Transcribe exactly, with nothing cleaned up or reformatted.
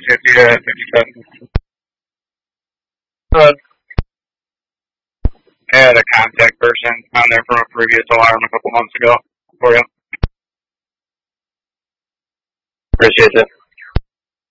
fifty to fifty-seven. But I had a contact person on there from a previous alarm a couple months ago for you. Appreciate it.